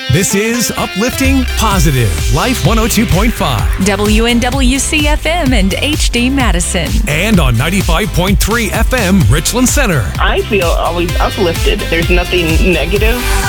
This is Uplifting Positive Life 102.5. WNWC FM and HD Madison. And on 95.3 FM Richland Center. I feel always uplifted. There's nothing negative.